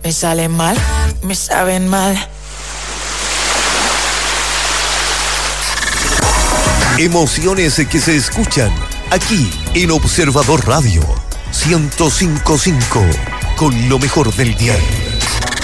Me salen mal, me saben mal. Emociones que se escuchan aquí en Observador Radio 105.5 con lo mejor del diario.